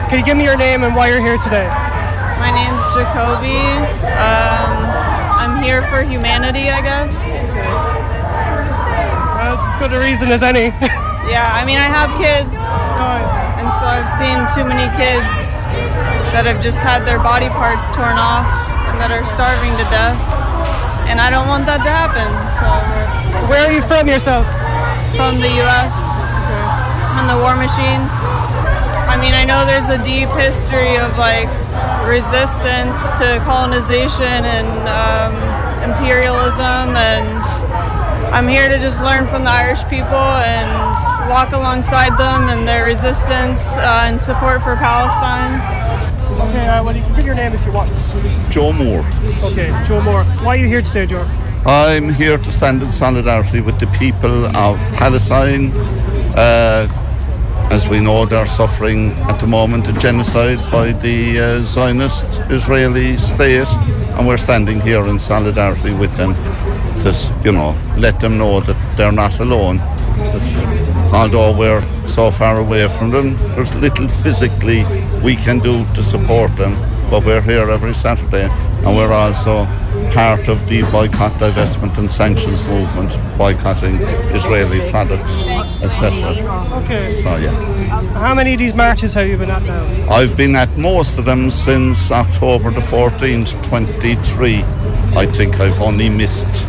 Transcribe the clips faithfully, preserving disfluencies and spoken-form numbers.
Can you give me your name and why you're here today? My name's Jacoby. Um, I'm here for humanity, I guess. Well, it's as good a reason as any. Yeah, I mean, I have kids, and so I've seen too many kids that have just had their body parts torn off and that are starving to death, and I don't want that to happen. So, where are you from yourself? From the U S On the war machine. I mean, I know there's a deep history of like resistance to colonization and um, imperialism, and I'm here to just learn from the Irish people and walk alongside them and their resistance uh, and support for Palestine. Okay, uh, well, you can give your name if you want. Joe Moore. Okay, Joe Moore. Why are you here today, Joe? I'm here to stand in solidarity with the people of Palestine. Uh, as we know, they're suffering at the moment a genocide by the uh, Zionist Israeli state, and we're standing here in solidarity with them to, you know, let them know that they're not alone. That although we're so far away from them, there's little physically we can do to support them, but we're here every Saturday, and we're also part of the boycott, divestment and sanctions movement, boycotting Israeli products, et cetera. Okay. So, yeah. How many of these marches have you been at now? I've been at most of them since October the fourteenth, twenty-three. I think I've only missed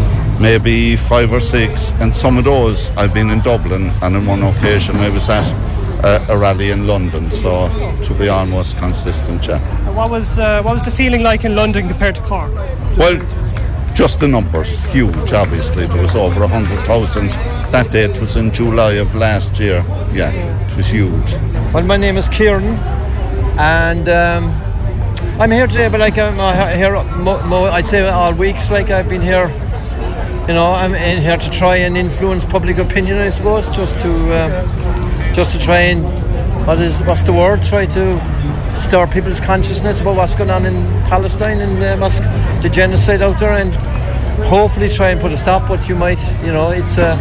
maybe five or six, and some of those I've been in Dublin, and on one occasion I was at uh, a rally in London, so to be almost consistent, yeah. What was uh, what was the feeling like in London compared to Cork? Well, just the numbers, huge, obviously. There was over one hundred thousand. That date was in July of last year. Yeah, it was huge. Well, my name is Kieran, and um, I'm here today, but like I'm here, mo- mo- I'd say all weeks, like I've been here. You know, I'm in here to try and influence public opinion, I suppose, just to uh, just to try and what is what's the word? Try to stir people's consciousness about what's going on in Palestine and uh, what's the genocide out there, and hopefully try and put a stop. But you might, you know, it's uh,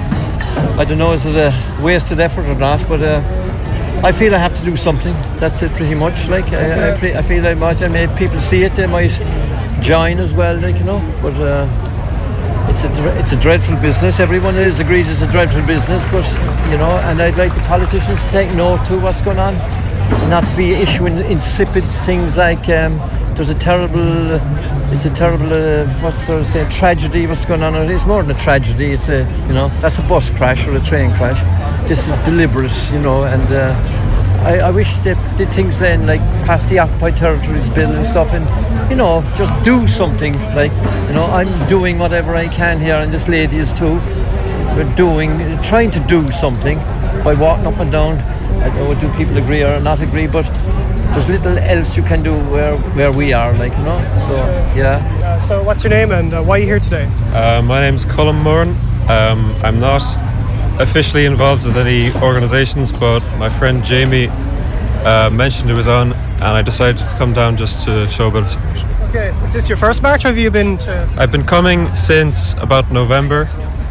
I don't know, is it a wasted effort or not? But uh, I feel I have to do something. That's it, pretty much. Like I, I, pre- I feel I might. I mean, people see it, they might join as well. Like you know, but. Uh, It's a it's a dreadful business. Everyone is agreed it's a dreadful business, but you know, and I'd like the politicians to take note to what's going on, not to be issuing insipid things like um, there's a terrible, it's a terrible, uh, what's the say, tragedy. What's going on? It's more than a tragedy. It's a, you know, that's a bus crash or a train crash. This is deliberate, you know, and uh, I, I wish they did things then like pass the Occupied Territories Bill and stuff, and you know, just do something. Like, you know, I'm doing whatever I can here, and this lady is too. We're doing, trying to do something by walking up and down. I don't know, do people agree or not agree, but there's little else you can do where where we are, like, you know. So yeah. Uh, so what's your name and uh, why are you here today? Uh, my name's Colin Moran. Um, I'm not officially involved with any organisations, but my friend Jamie uh, mentioned it was on, and I decided to come down just to show a bit of support. Okay, is this your first march or have you been to... I've been coming since about November.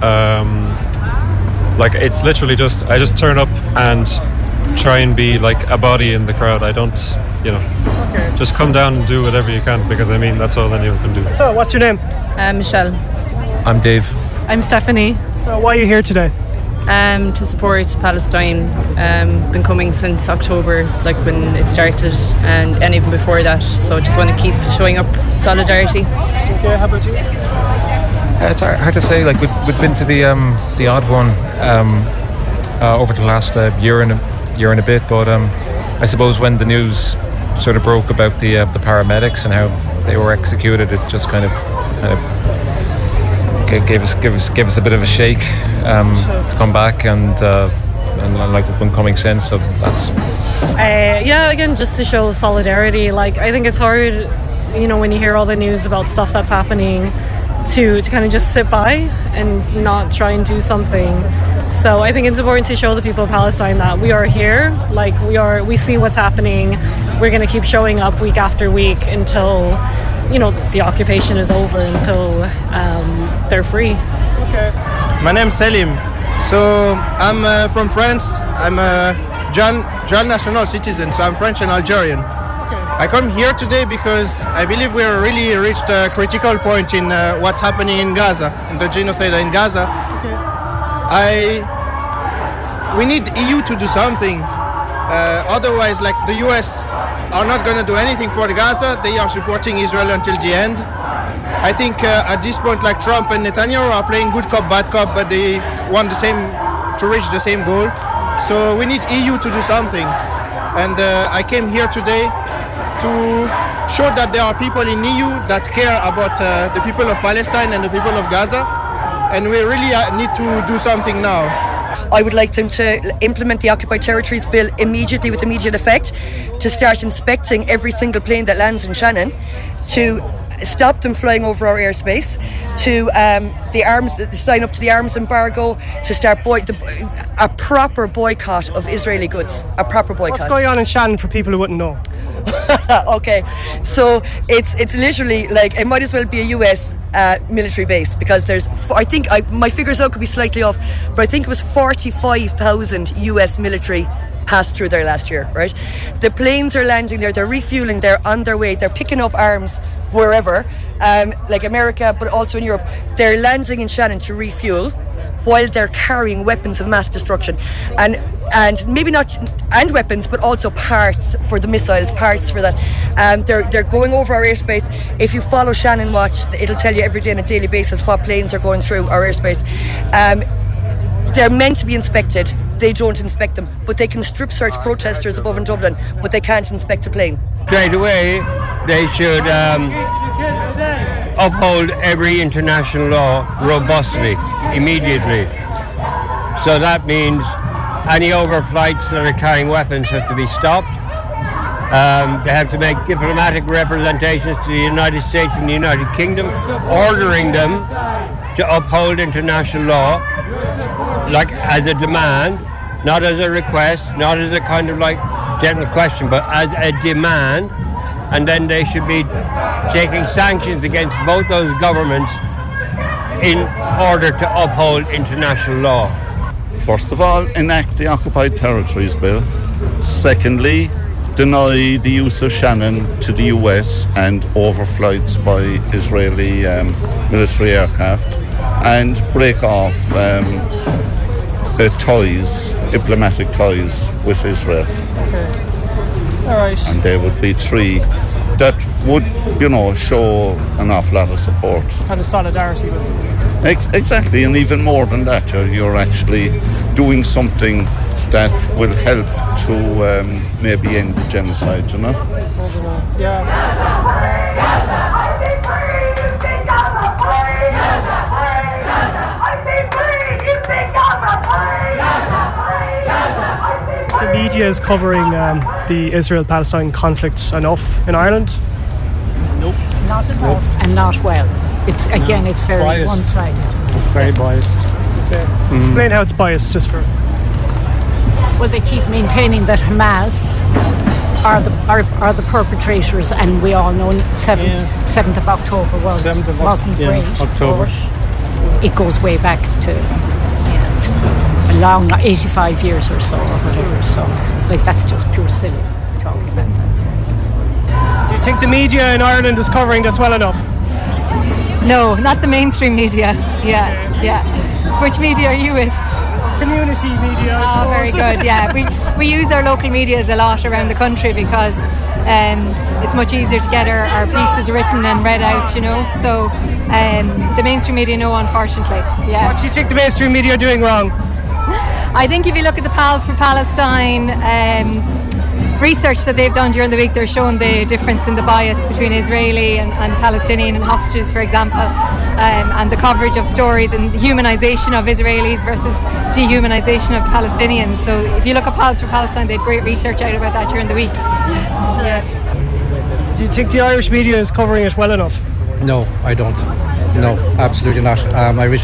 Um, like it's literally just, I just turn up and try and be like a body in the crowd. I don't, you know, okay. Just come down and do whatever you can, because I mean, that's all anyone can do. So, what's your name? Uh, Michelle. I'm Dave. I'm Stephanie. So, why are you here today? Um, to support Palestine. Um, been coming since October, like when it started, and, and even before that. So just want to keep showing up solidarity. Okay, how about you? Uh, it's hard to say. Like we've, we've been to the um, the odd one um, uh, over the last uh, year and a year and a bit, but um, I suppose when the news sort of broke about the uh, the paramedics and how they were executed, it just kind of kind of. Gave us, gave us, gave us a bit of a shake um, to come back, and uh, and like we've been coming since. So that's. Uh, yeah, again, just to show solidarity. Like I think it's hard, you know, when you hear all the news about stuff that's happening, to to kind of just sit by and not try and do something. So I think it's important to show the people of Palestine that we are here. Like we are, we see what's happening. We're going to keep showing up week after week until, you know, the occupation is over, until um, they're free. Okay. My name's Selim. So I'm uh, from France. I'm a dual, dual national citizen, so I'm French and Algerian. Okay. I come here today because I believe we're really reached a critical point in uh, what's happening in Gaza, in the genocide in Gaza. Okay. I, we need E U to do something. Uh, otherwise, like the U S are not going to do anything for Gaza. They are supporting Israel until the end. I think uh, at this point, like Trump and Netanyahu are playing good cop, bad cop, but they want the same to reach the same goal. So we need E U to do something. And uh, I came here today to show that there are people in E U that care about uh, the people of Palestine and the people of Gaza. And we really uh, need to do something now. I would like them to implement the Occupied Territories Bill immediately with immediate effect, to start inspecting every single plane that lands in Shannon, to stop them flying over our airspace, to um, the arms, sign up to the arms embargo, to start boy, the, a proper boycott of Israeli goods, a proper boycott. What's going on in Shannon for people who wouldn't know? Okay, so it's it's literally like it might as well be a U S uh, military base, because there's I think I, my figures out could be slightly off, but I think it was forty-five thousand U S military passed through there last year. Right, the planes are landing there, they're refueling, they're on their way, they're picking up arms wherever, um, like America, but also in Europe. They're landing in Shannon to refuel, while they're carrying weapons of mass destruction, and and maybe not and weapons, but also parts for the missiles, parts for that. Um, they're they're going over our airspace. If you follow Shannon Watch, it'll tell you every day on a daily basis what planes are going through our airspace. Um, they're meant to be inspected. They don't inspect them, but they can strip search protesters above in Dublin, but they can't inspect a plane. Straight away, they should um, uphold every international law robustly, immediately. So that means any overflights that are carrying weapons have to be stopped. Um, they have to make diplomatic representations to the United States and the United Kingdom, ordering them to uphold international law, like as a demand, not as a request, not as a kind of like general question, but as a demand. And then they should be taking sanctions against both those governments in order to uphold international law. First of all, enact the Occupied Territories Bill. Secondly, deny the use of Shannon to the U S and overflights by Israeli um, military aircraft, and break off um, uh, ties, diplomatic ties with Israel. Okay. All right. And there would be three that would, you know, show an awful lot of support. Kind of solidarity with them. Ex- exactly, and even more than that, you're, you're actually doing something that will help to um, maybe end the genocide, you know? Yeah. The media is covering um, the Israel-Palestine conflict enough in Ireland? Nope. Not enough nope. and not well. It's again, it's very biased. One-sided. Very biased. Okay. Mm. Explain how it's biased, just for. Well, they keep maintaining that Hamas are the are, are the perpetrators, and we all know seventh yeah. seventh of October was of wasn't yeah, great. October. It goes way back to yeah, a long, eighty-five years or so, or whatever. So, like, that's just pure silly talking about that. Do you think the media in Ireland is covering this well enough? No, not the mainstream media. Yeah, yeah. Which media are you with? Community media. Oh, very good. Yeah, we we use our local medias a lot around the country because um, it's much easier to get our, our pieces written and read out, you know. So um, the mainstream media, no, unfortunately. Yeah. What do you think the mainstream media are doing wrong? I think if you look at the Pals for Palestine um, research that they've done during the week, they're showing the difference in the bias between Israeli and, and Palestinian and hostages, for example, um, and the coverage of stories and humanisation of Israelis versus dehumanisation of Palestinians. So if you look at Pals for Palestine, they had great research out about that during the week. Yeah. Do you think the Irish media is covering it well enough? No, I don't. No, absolutely not. Um, I